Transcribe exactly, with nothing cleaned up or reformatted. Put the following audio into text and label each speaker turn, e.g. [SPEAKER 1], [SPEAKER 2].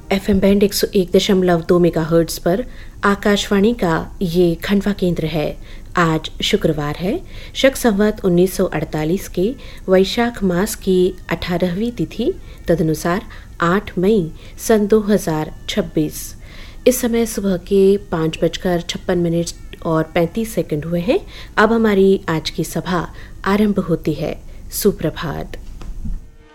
[SPEAKER 1] F M band एक सौ एक दशमलव दो मेगा हर्ट्ज पर आकाशवाणी का ये खंडवा केंद्र है। आज शुक्रवार है, शक संवत उन्नीस सौ अड़तालीस के वैशाख मास की अठारहवीं तिथि, तदनुसार आठ मई सन दो हजार छब्बीस। इस समय सुबह के पाँच बजकर छप्पन मिनट और पैंतीस सेकंड हुए हैं। अब हमारी आज की सभा आरंभ होती है। सुप्रभात।